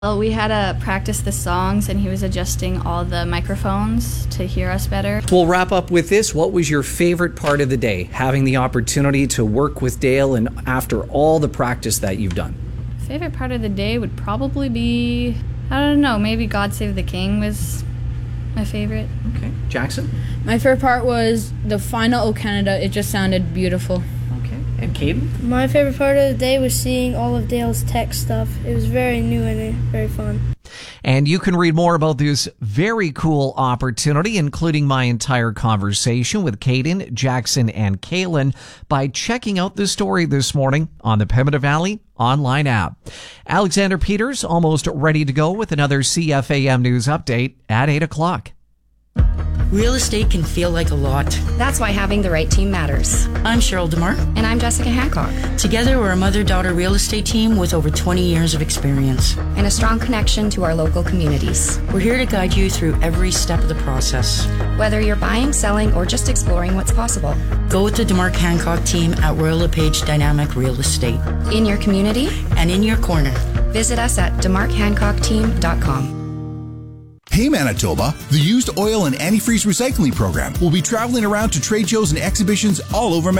Well, we had to practice the songs, and he was adjusting all the microphones to hear us better. We'll wrap up with this. What was your favorite part of the day? Having the opportunity to work with Dale and after all the practice that you've done. Favorite part of the day would probably be, I don't know, maybe God Save the King was my favorite. Okay. Jackson? My favorite part was the final O Canada. It just sounded beautiful. Okay. And Caden? My favorite part of the day was seeing all of Dale's tech stuff. It was very new and very fun. And you can read more about this very cool opportunity, including my entire conversation with Caden, Jackson, and Kaylin, by checking out the story this morning on the Pembina Valley online app. Alexander Peters almost ready to go with another CFAM News update at 8 o'clock. Real estate can feel like a lot. That's why having the right team matters. I'm Cheryl DeMar. And I'm Jessica Hancock. Together, we're a mother-daughter real estate team with over 20 years of experience. And a strong connection to our local communities. We're here to guide you through every step of the process. Whether you're buying, selling, or just exploring what's possible. Go with the DeMar Hancock team at Royal LePage Dynamic Real Estate. In your community. And in your corner. Visit us at demarkhancockteam.com. Hey Manitoba, the Used Oil and Antifreeze Recycling Program will be traveling around to trade shows and exhibitions all over Manitoba.